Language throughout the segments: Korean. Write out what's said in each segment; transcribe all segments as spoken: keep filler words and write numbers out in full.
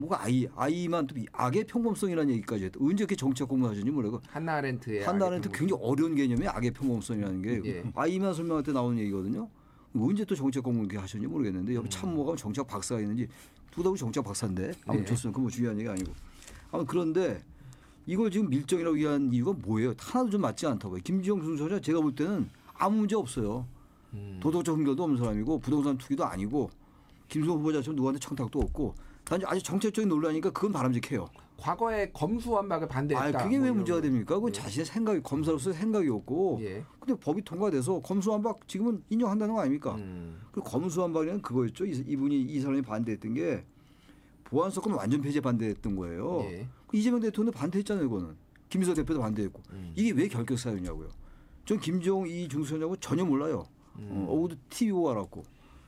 뭐가 아이, 아이만 또 악의 평범성이라는 얘기까지 했다. 언제 이렇게 정치학 공부하셨는지 모르고. 한나아렌트의 한나아렌트 굉장히 어려운 개념이 악의 평범성이라는 게 예. 아이만 설명할 때 나오는 얘기거든요. 언제 또 정치학 공부 이렇게 하셨는지 모르겠는데 여기 음. 참모가 정치학 박사가 있는지 두다고 정치학 박사인데 아무튼 예. 좋습니다. 그건 뭐 중요한 얘기 아니고. 아무튼 그런데 이걸 지금 밀정이라고 위한 이유가 뭐예요? 하나도 좀 맞지 않다고요. 김주영 중소자 제가 볼 때는 아무 문제 없어요. 음. 도덕적 흥결도 없는 사람이고 부동산 투기도 아니고 김수호 후보자처럼 누구한테 청탁도 없고 단지 아주 정책적인 논란이니까 그건 바람직해요. 과거에 검수완박을 반대했다. 아, 그게 왜 뭐 문제가 이런. 됩니까? 그건 예. 자신의 생각이 검사로서 생각이 없고 예. 근데 법이 통과돼서 검수완박 지금은 인정한다는 거 아닙니까? 음. 그 검수완박이라는 그거였죠. 이- 이분이 이 사람이 반대했던 게 보안사건 완전 폐지에 반대했던 거예요. 예. 그 이재명 대통령도 반대했잖아요. 이거는. 김수호 대표도 반대했고. 음. 이게 왜 결격 사유냐고요. 전 김종 이 중수장하고 전혀 몰라요. 음. 어, 어우도 티비 보고 알았고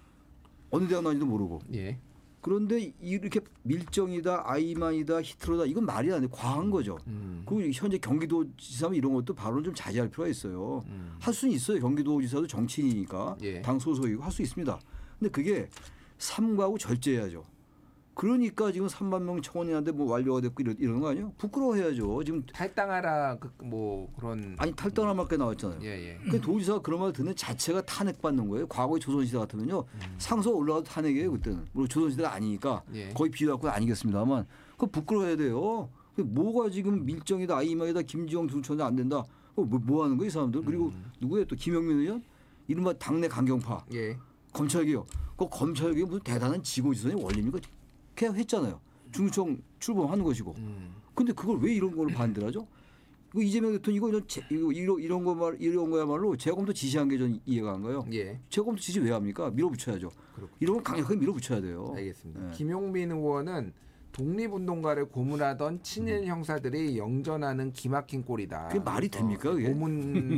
어느 대학 나는지도 모르고. 예. 그런데 이렇게 밀정이다, 아이만이다, 히트로다 이건 말이 안 돼. 과한 거죠. 음. 그리고 현재 경기도지사면 이런 것도 바로 좀 자제할 필요가 있어요. 음. 할 수는 있어요. 경기도지사도 정치인이니까 예. 당 소속이고 할 수 있습니다. 근데 그게 삼가하고 절제해야죠. 그러니까 지금 삼만 명 청원인한테 뭐 완료가 됐고 이런, 이런 거 아니에요? 부끄러워해야죠. 지금 탈당하라 그 뭐 그런. 아니 탈당한 말까지 나왔잖아요. 예예. 그 도지사가 그런 말 듣는 자체가 탄핵받는 거예요. 과거의 조선시대 같으면요. 음. 상서 올라가도 탄핵이에요. 그때는. 물론 조선시대가 아니니까 예. 거의 비교할 건 아니겠습니다만 그거 부끄러워해야 돼요. 뭐가 지금 밀정이다 아이마이다 김지영 중천자 안 된다. 뭐, 뭐 하는 거예요 이 사람들. 그리고 음. 누구예요 또 김영민 의원. 이른바 당내 강경파. 예. 검찰개혁. 그 검찰개혁이 무슨 대단한 지고지선의 원리입니까. 그냥 했잖아요. 중청 출범하는 것이고. 음. 근데 그걸 왜 이런 걸 반대를 하죠? 그 이재명 대통령 이거 이런, 제, 이거 이런 이런 거 말 이런 거야말로 재검토 지시한 게 전 이해가 안 가요. 예. 재검토 지시 왜 합니까? 밀어붙여야죠. 그렇군요. 이런 건 강력하게 밀어붙여야 돼요. 알겠습니다. 네. 김용민 의원은 독립운동가를 고문하던 친일 형사들이 영전하는 기막힌 꼴이다. 그게 말이 됩니까, 그게? 고문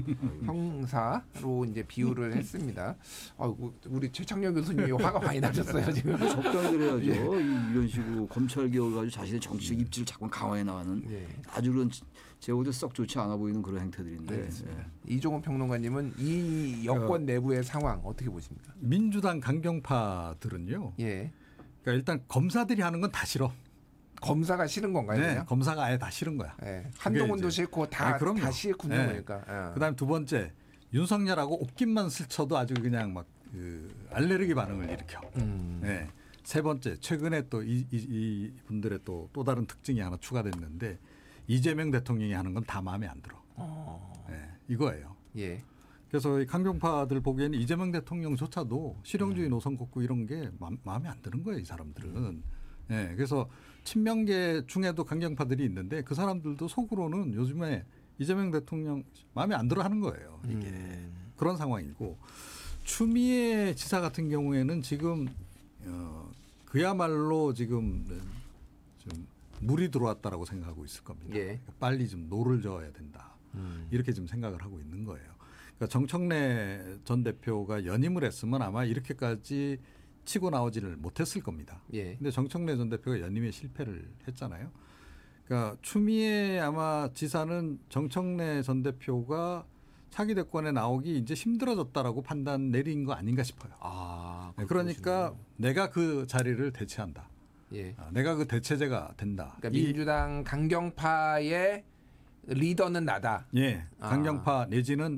형사로 이제 비유를 했습니다. 아이고, 우리 최창렬 교수님이 화가 많이 나셨어요 지금. 적당히 그래야죠. 이- 이런 식으로 검찰 개혁을 가지고 자신의 정치적 입지를 자꾸 강화해 나가는 예. 아주 그런 제보도 썩 좋지 않아 보이는 그런 행태들인데. 알겠습니다. 예. 이종훈 평론가님은 이 여권 내부의 상황 어떻게 보십니까? 민주당 강경파들은요. 예. 그러니까 일단 검사들이 하는 건 다 싫어. 검사가 싫은 건가요? 네, 그냥? 검사가 아예 다 싫은 거야. 예. 한동훈도 이제- 싫고 다, 아니, 그럼요. 다 싫군요. 네. 그러니까. 예. 그다음에 두 번째 윤석열하고 옷깃만 스쳐도 아주 그냥 막 그 알레르기 반응을 일으켜. 음. 네. 세 번째 최근에 또 이 이, 이 분들의 또 또 다른 특징이 하나 추가됐는데 이재명 대통령이 하는 건 다 마음에 안 들어. 어. 네, 이거예요. 예. 그래서 이 강경파들 보기에는 이재명 대통령조차도 실용주의 노선 걷고 이런 게 마, 마음에 안 드는 거예요, 이 사람들은. 예. 그래서 친명계 중에도 강경파들이 있는데 그 사람들도 속으로는 요즘에 이재명 대통령 마음에 안 들어 하는 거예요, 이게. 음. 그런 상황이고 추미애 지사 같은 경우에는 지금 어, 그야말로 지금 좀 물이 들어왔다라고 생각하고 있을 겁니다. 예. 그러니까 빨리 좀 노를 저어야 된다. 음. 이렇게 지금 생각을 하고 있는 거예요. 그러니까 정청래 전 대표가 연임을 했으면 아마 이렇게까지 치고 나오지를 못했을 겁니다. 예. 근데 정청래 전 대표가 연임에 실패를 했잖아요. 그러니까 추미애 아마 지사는 정청래 전 대표가 차기 대권에 나오기 이제 힘들어졌다라고 판단 내린 거 아닌가 싶어요. 아, 네, 그러니까 보시는군요. 내가 그 자리를 대체한다. 예. 아, 내가 그 대체제가 된다. 그러니까 이- 민주당 강경파의 리더는 나다. 예, 아. 강경파 내지는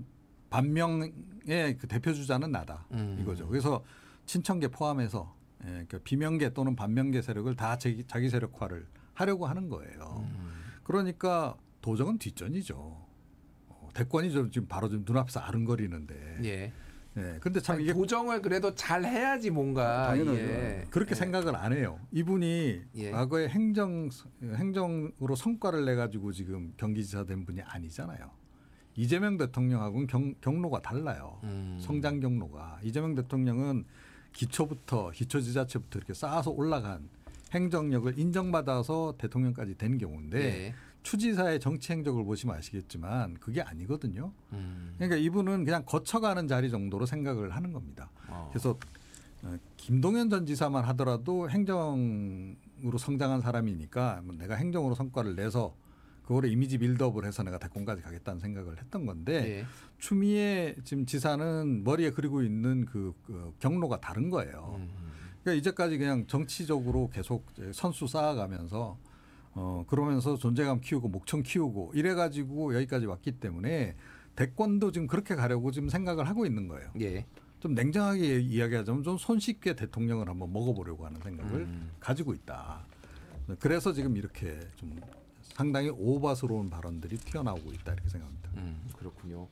반명의 그 대표 주자는 나다. 음. 이거죠. 그래서 친청계 포함해서 예, 그러니까 비명계 또는 반명계 세력을 다 자기, 자기 세력화를 하려고 하는 거예요. 음. 그러니까 도정은 뒷전이죠. 어, 대권이 좀 지금 바로 좀 눈앞에서 아른거리는데. 예. 예. 근데 참 아니, 이게 도정을 그래도 잘 해야지 뭔가. 당연하죠. 예. 그렇게 예. 생각을 안 해요. 이분이 예. 과거에 행정 행정으로 성과를 내 가지고 지금 경기지사 된 분이 아니잖아요. 이재명 대통령하고는 경, 경로가 달라요. 음. 성장 경로가. 이재명 대통령은 기초부터 기초지자체부터 이렇게 쌓아서 올라간 행정력을 인정받아서 대통령까지 된 경우인데 예. 추지사의 정치 행적을 보시면 아시겠지만 그게 아니거든요. 음. 그러니까 이분은 그냥 거쳐가는 자리 정도로 생각을 하는 겁니다. 어. 그래서 어, 김동연 전 지사만 하더라도 행정으로 성장한 사람이니까 뭐 내가 행정으로 성과를 내서 그거를 이미지 빌드업을 해서 내가 대권까지 가겠다는 생각을 했던 건데 예. 추미애 지금 지사는 머리에 그리고 있는 그, 그 경로가 다른 거예요. 음. 그러니까 이제까지 그냥 정치적으로 계속 선수 쌓아가면서 어 그러면서 존재감 키우고 목청 키우고 이래가지고 여기까지 왔기 때문에 대권도 지금 그렇게 가려고 지금 생각을 하고 있는 거예요. 예. 좀 냉정하게 이야기하자면 좀 손쉽게 대통령을 한번 먹어보려고 하는 생각을 음. 가지고 있다. 그래서 지금 이렇게 좀 상당히 오바스러운 발언들이 튀어나오고 있다 이렇게 생각합니다. 음, 그렇군요.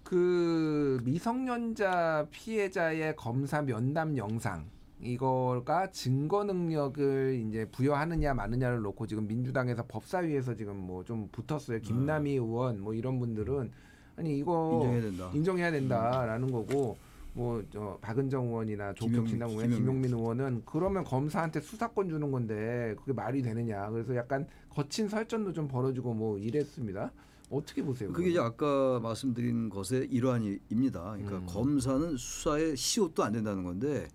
그 미성년자 피해자의 검사 면담 영상 이거가 증거 능력을 이제 부여하느냐 마느냐를 놓고 지금 민주당에서 법사위에서 지금 뭐 좀 붙었어요. 김남희 의원 뭐 이런 분들은 아니 이거 인정해야 된다. 인정해야 된다라는 거고 뭐 저 박은정 의원이나 조국신당 의원, 김용민 의원은 그러면 검사한테 수사권 주는 건데 그게 말이 되느냐. 그래서 약간 거친 설전도 좀 벌어지고 뭐 이랬습니다. 어떻게 보세요? 그게 이제 아까 말씀드린 것의 일환입니다. 그러니까 음. 검사는 수사에 시옷도 안 된다는 건데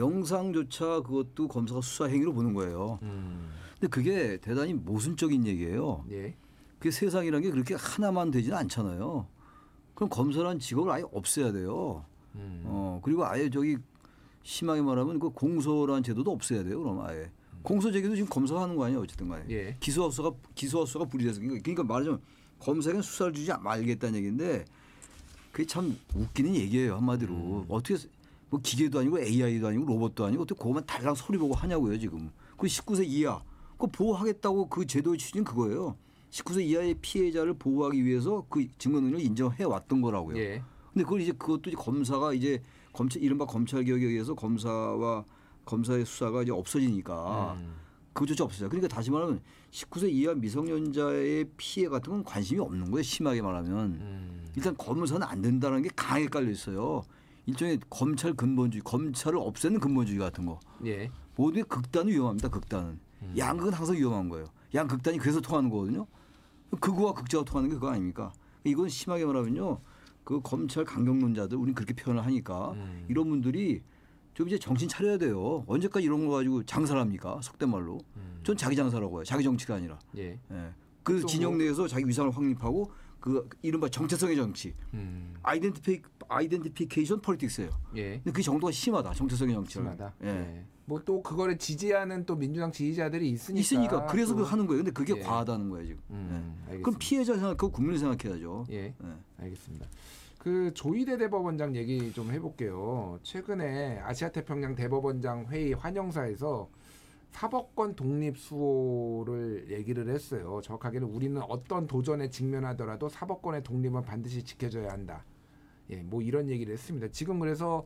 영상조차 그것도 검사가 수사 행위로 보는 거예요. 음. 근데 그게 대단히 모순적인 얘기예요. 예. 그 세상이라는 게 그렇게 하나만 되지는 않잖아요. 그럼 검사라는 직업을 아예 없애야 돼요. 음. 어 그리고 아예 저기 심하게 말하면 그 공소라는 제도도 없애야 돼요. 그럼 아예 공소 제기도 지금 검사가 하는 거 아니에요. 어쨌든 간에 예. 기소와 수사가 기소와 수사가 분리돼서 그러니까 말하자면 검사에게 수사를 주지 말겠다는 얘기인데 그게 참 웃기는 얘기예요. 한마디로 음. 어떻게 뭐 기계도 아니고 에이아이도 아니고 로봇도 아니고 어떻게 그것만 달랑 소리 보고 하냐고요 지금. 그 십구 세 이하 그 보호하겠다고 그 제도의 취지는 그거예요. 십구 세 이하의 피해자를 보호하기 위해서 그 증거 능력을 인정해 왔던 거라고요. 예. 근데 그걸 이제 그것도 이제 검사가 이제 검찰 이른바 검찰 개혁에 의해서 검사와 검사의 수사가 이제 없어지니까 음. 그것조차 없어져. 그러니까 다시 말하면 십구 세 이하 미성년자의 피해 같은 건 관심이 없는 거예요. 심하게 말하면 음. 일단 검사는 안 된다는 게 강하게 깔려 있어요. 일종의 검찰 근본주의, 검찰을 없애는 근본주의 같은 거. 예. 모든 게 극단은 위험합니다. 극단은 음. 양극은 항상 위험한 거예요. 양극단이 그래서 통하는 거거든요. 극우와 극좌가 통하는 게 그거 아닙니까? 이건 심하게 말하면요. 그 검찰 강경론자들 우리는 그렇게 표현을 하니까 음. 이런 분들이 좀 이제 정신 차려야 돼요. 언제까지 이런 거 가지고 장사를 합니까? 속된 말로. 음. 전 자기 장사라고 해요. 자기 정치가 아니라. 예. 예. 그 또 진영 뭐- 내에서 자기 위상을 확립하고 그 이른바 정체성의 정치. 음. 아이덴티피 아이덴티피케이션 폴리틱스예요. 예. 근데 그 정도가 심하다. 정체성의 정치는. 심하다. 예. 예. 뭐 또 그거를 지지하는 또 민주당 지지자들이 있으니까. 있으니까 그래서 또- 그 하는 거예요. 근데 그게 예. 과하다는 거예요 지금. 음, 예. 알겠습니다. 그럼 피해자 생각하고 국민을 생각해야죠. 예. 예. 알겠습니다. 그 조희대 대법원장 얘기 좀 해볼게요. 최근에 아시아태평양 대법원장 회의 환영사에서 사법권 독립 수호를 얘기를 했어요. 정확하게는 우리는 어떤 도전에 직면하더라도 사법권의 독립은 반드시 지켜져야 한다. 예, 뭐 이런 얘기를 했습니다. 지금 그래서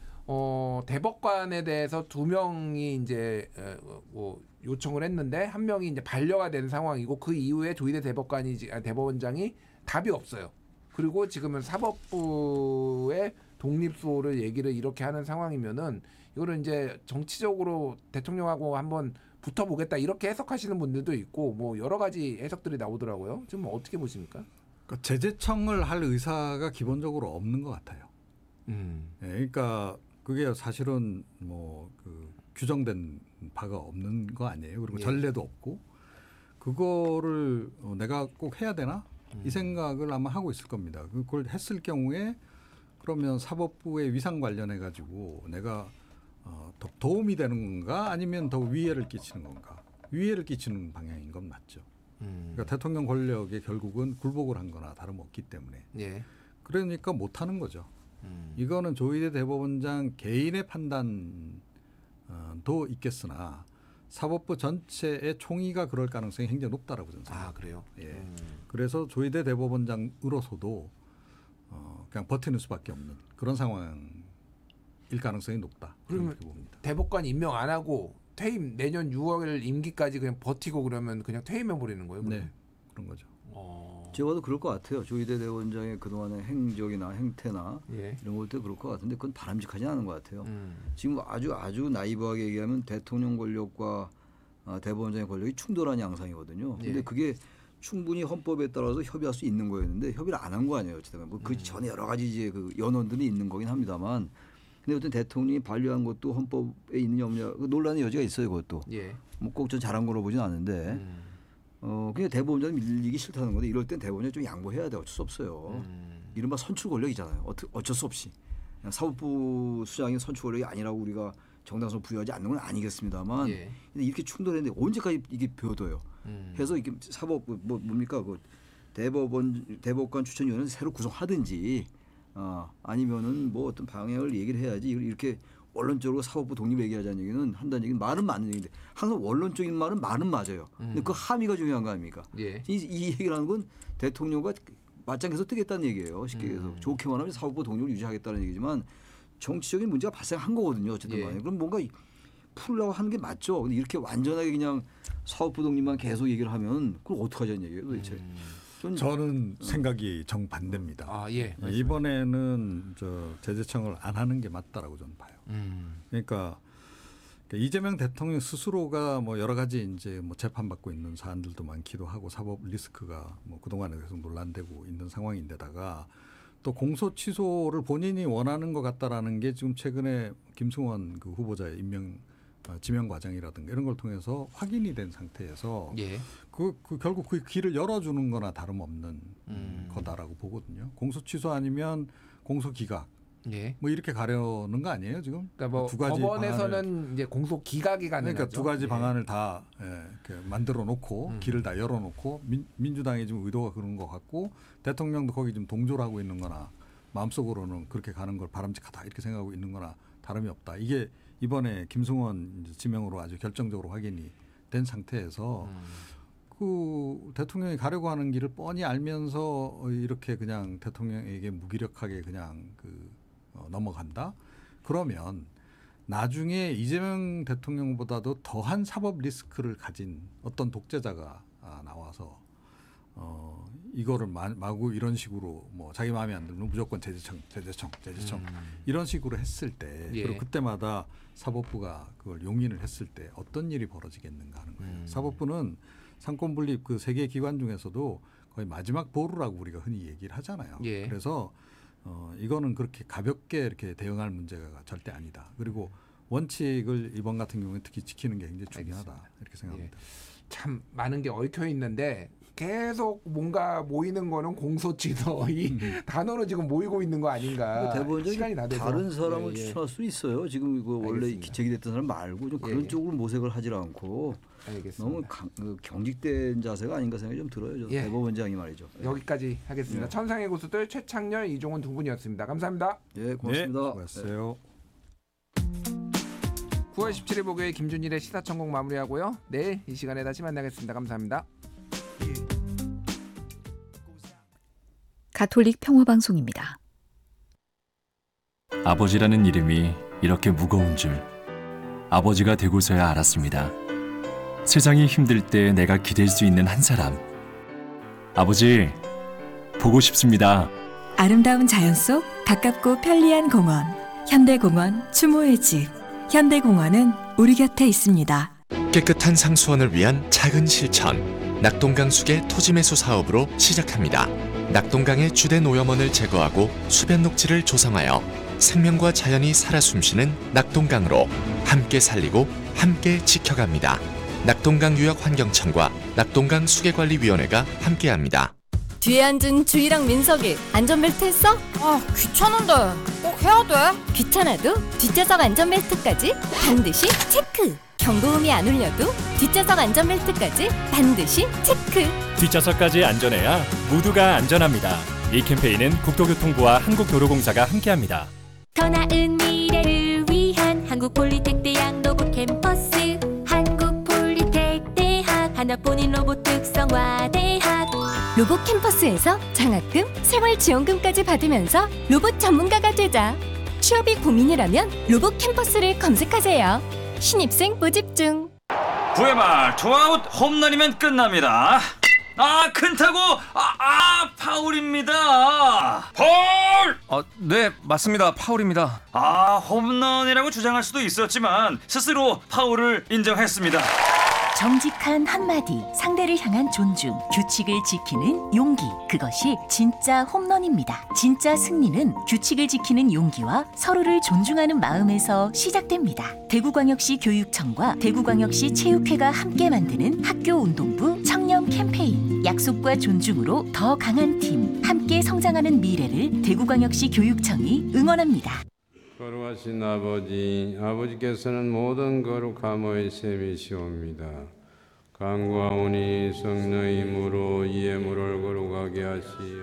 어, 대법관에 대해서 두 명이 이제 어, 뭐 요청을 했는데 한 명이 이제 반려가 된 상황이고 그 이후에 조희대 대법관이 아, 대법원장이 답이 없어요. 그리고 지금은 사법부의 독립 수호를 얘기를 이렇게 하는 상황이면은 이거는 이제 정치적으로 대통령하고 한번 붙어보겠다 이렇게 해석하시는 분들도 있고 뭐 여러 가지 해석들이 나오더라고요. 지금 뭐 어떻게 보십니까? 그러니까 제재청을 할 의사가 기본적으로 없는 것 같아요. 음, 예, 그러니까 그게 사실은 뭐 그 규정된 바가 없는 거 아니에요. 그리고 예. 전례도 없고 그거를 어, 내가 꼭 해야 되나 음. 이 생각을 아마 하고 있을 겁니다. 그걸 했을 경우에 그러면 사법부의 위상 관련해 가지고 내가 어, 더 도움이 되는 건가 아니면 더 위해를 끼치는 건가? 위해를 끼치는 방향인 건 맞죠. 음. 그러니까 대통령 권력에 결국은 굴복을 한 거나 다름없기 때문에 예. 그러니까 못 하는 거죠. 음. 이거는 조희대 대법원장 개인의 판단도 있겠으나 사법부 전체의 총의가 그럴 가능성이 굉장히 높다라고 저는 생각합니다. 아 그래요? 예. 음. 그래서 조희대 대법원장으로서도 어, 그냥 버티는 수밖에 없는 그런 상황일 가능성이 높다. 그러면 그렇게 봅니다. 대법관 임명 안 하고 퇴임 내년 유월 임기까지 그냥 버티고 그러면 그냥 퇴임해 버리는 거예요? 그러면? 네, 그런 거죠. 어. 제가 봐도 그럴 것 같아요. 조희대 대법원장의 그동안의 행적이나 행태나 예. 이런 걸 때 그럴 것 같은데 그건 바람직하지 않은 것 같아요. 음. 지금 아주 아주 나이브하게 얘기하면 대통령 권력과 아, 대법원장의 권력이 충돌한 양상이거든요. 근데 예. 그게 충분히 헌법에 따라서 협의할 수 있는 거였는데 협의를 안 한 거 아니에요. 어쨌든 뭐그 음. 전에 여러 가지 이제 그 연원들이 있는 거긴 합니다만, 근데 어떤 대통령이 반려한 것도 헌법에 있느냐 없느냐 그 논란의 여지가 있어요. 그것도 예. 뭐 꼭 전 잘한 거로 보진 않는데, 음. 어 그냥 대법원장 밀리기 싫다는 건데 이럴 땐 대법원장 좀 양보해야 돼. 어쩔 수 없어요. 음. 이른바 선출 권력이잖아요. 어떻게 어쩔 수 없이 그냥 사법부 수장이 선출 권력이 아니라고 우리가 정당성을 부여하지 않는 건 아니겠습니다만 예. 근데 이렇게 충돌했는데 언제까지 이게 벼둬요? 음. 해서 이게 사법 뭐 뭡니까 그 대법원 대법관 추천위원회를 새로 구성하든지 어, 아니면은 뭐 어떤 방향을 얘기를 해야지 이렇게 원론적으로 사법부 독립 얘기하자는 얘기는 한다는 얘기는 말은 맞는 얘기인데 항상 원론적인 말은 말은 맞아요. 근데 그 함의가 중요한 거 아닙니까? 예. 이, 이 얘기를 하는 건 대통령과 맞짱에서 뜨겠다는 얘기예요. 쉽게 얘기해서 음. 좋게 말하면 사법부 독립을 유지하겠다는 얘기지만 정치적인 문제가 발생한 거거든요. 어쨌든 예. 간에 그럼 뭔가 풀려고 하는 게 맞죠. 근데 이렇게 완전하게 그냥 사법부 독립만 계속 얘기를 하면 그걸 어떻게 하자는 얘기예요, 도대체. 음. 전 저는 생각이 정반대입니다. 아 예. 이번에는 저 제재청을 안 하는 게 맞다라고 저는 봐요. 음. 그러니까 이재명 대통령 스스로가 뭐 여러 가지 이제 뭐 재판받고 있는 사안들도 많기도 하고 사법 리스크가 뭐 그동안에 계속 논란되고 있는 상황인데다가 또 공소 취소를 본인이 원하는 것 같다라는 게 지금 최근에 김승원 그 후보자의 임명 어, 지명 과정이라든가 이런 걸 통해서 확인이 된 상태에서 예. 그, 그 결국 그 길을 열어주는 거나 다름없는 음. 거다라고 보거든요. 공소 취소 아니면 공소 기각 예. 뭐 이렇게 가려는 거 아니에요 지금? 그러니까 뭐 두 가지 법원에서는 방안을, 이제 공소 기각이 가능하죠. 그러니까 두 가지 예. 방안을 다 예, 이렇게 만들어 놓고 음. 길을 다 열어 놓고 민, 민주당이 지금 의도가 그런 것 같고 대통령도 거기 좀 동조를 하고 있는 거나 마음속으로는 그렇게 가는 걸 바람직하다 이렇게 생각하고 있는 거나 다름이 없다. 이게 이번에 김승원 지명으로 아주 결정적으로 확인이 된 상태에서 음. 그 대통령이 가려고 하는 길을 뻔히 알면서 이렇게 그냥 대통령에게 무기력하게 그냥 그 어, 넘어간다. 그러면 나중에 이재명 대통령보다도 더한 사법 리스크를 가진 어떤 독재자가 아, 나와서 어, 이거를 마, 마구 이런 식으로 뭐 자기 마음에 안 들면 무조건 제재청, 제재청, 제재청 음. 이런 식으로 했을 때 예. 그리고 그때마다 사법부가 그걸 용인을 했을 때 어떤 일이 벌어지겠는가 하는 거예요. 음. 사법부는 상권 분립 그 세 개 기관 중에서도 거의 마지막 보루라고 우리가 흔히 얘기를 하잖아요. 예. 그래서 어, 이거는 그렇게 가볍게 이렇게 대응할 문제가 절대 아니다. 그리고 원칙을 이번 같은 경우에 특히 지키는 게 굉장히 중요하다. 알겠습니다. 이렇게 생각합니다. 참 많은 게 얽혀 있는데 계속 뭔가 모이는 거는 공소취소 이 단어로 지금 모이고 있는 거 아닌가. 대법원장이 시간이 다 돼서. 다른 사람을 예, 예. 추천할 수 있어요. 지금 이거 원래 알겠습니다. 제기됐던 사람 말고 좀 그런 예, 예. 쪽으로 모색을 하지 않고 알겠습니다. 너무 강, 그 경직된 자세가 아닌가 생각이 좀 들어요. 저 예. 대법원장이 말이죠. 여기까지 하겠습니다. 예. 천상의 고수들 최창렬, 이종훈 두 분이었습니다. 감사합니다. 예, 고맙습니다. 네, 수고하셨어요. 구월 십칠일 목요일 김준일의 시사천국 마무리하고요. 내일 이 시간에 다시 만나겠습니다. 감사합니다. 가톨릭 평화방송입니다. 아버지라는 이름이 이렇게 무거운 줄 아버지가 되고서야 알았습니다. 세상이 힘들 때 내가 기댈 수 있는 한 사람. 아버지, 보고 싶습니다. 아름다운 자연 속 가깝고 편리한 공원. 현대공원 추모의 집. 현대공원은 우리 곁에 있습니다. 깨끗한 상수원을 위한 작은 실천. 낙동강수계 토지매수 사업으로 시작합니다. 낙동강의 주된 오염원을 제거하고 수변 녹지를 조성하여 생명과 자연이 살아 숨쉬는 낙동강으로 함께 살리고 함께 지켜갑니다. 낙동강 유역환경청과 낙동강 수계관리위원회가 함께합니다. 뒤에 앉은 주희랑 민석이 안전벨트 했어? 아 귀찮은데 꼭 해야 돼? 귀찮아도 뒷좌석 안전벨트까지 반드시 체크! 경고음이 안 울려도 뒷좌석 안전벨트까지 반드시 체크! 뒷좌석까지 안전해야 모두가 안전합니다. 이 캠페인은 국토교통부와 한국도로공사가 함께합니다. 더 나은 미래를 위한 한국폴리텍대학 로봇 캠퍼스 한국폴리텍대학 하나뿐인 로봇 특성화대학 로봇 캠퍼스에서 장학금, 생활지원금까지 받으면서 로봇 전문가가 되자. 취업이 고민이라면 로봇 캠퍼스를 검색하세요. 신입생 모집 중. 구회 말 투아웃 홈런이면 끝납니다. 아 큰 타구 아, 아 파울입니다. 파울. 아, 네 맞습니다. 파울입니다. 아 홈런이라고 주장할 수도 있었지만 스스로 파울을 인정했습니다. 정직한 한마디, 상대를 향한 존중, 규칙을 지키는 용기. 그것이 진짜 홈런입니다. 진짜 승리는 규칙을 지키는 용기와 서로를 존중하는 마음에서 시작됩니다. 대구광역시 교육청과 대구광역시 체육회가 함께 만드는 학교운동부 청년 캠페인. 약속과 존중으로 더 강한 팀, 함께 성장하는 미래를 대구광역시 교육청이 응원합니다. 거룩하신 아버지, 아버지께서는 모든 거룩함의 셈이시옵니다. 간구하오니 성령의 힘으로 이의 물을 거룩하게 하시어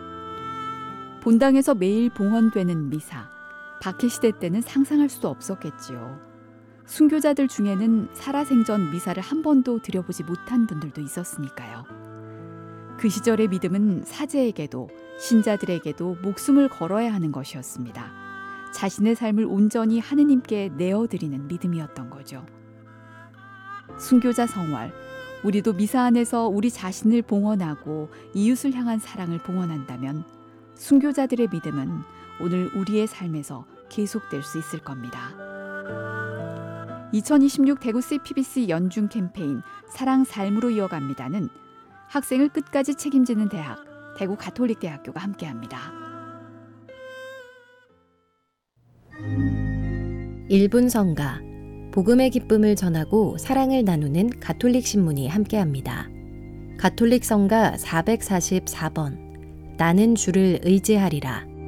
본당에서 매일 봉헌되는 미사, 박해시대 때는 상상할 수도 없었겠지요. 순교자들 중에는 살아생전 미사를 한 번도 드려보지 못한 분들도 있었으니까요. 그 시절의 믿음은 사제에게도 신자들에게도 목숨을 걸어야 하는 것이었습니다. 자신의 삶을 온전히 하느님께 내어드리는 믿음이었던 거죠. 순교자 성활, 우리도 미사 안에서 우리 자신을 봉헌하고 이웃을 향한 사랑을 봉헌한다면 순교자들의 믿음은 오늘 우리의 삶에서 계속될 수 있을 겁니다. 이천이십육 대구 씨피비씨 연중 캠페인 사랑 삶으로 이어갑니다는 학생을 끝까지 책임지는 대학, 대구 가톨릭대학교가 함께합니다. 일 분 성가, 복음의 기쁨을 전하고 사랑을 나누는 가톨릭 신문이 함께합니다. 가톨릭 성가 사백사십사 번, 나는 주를 의지하리라.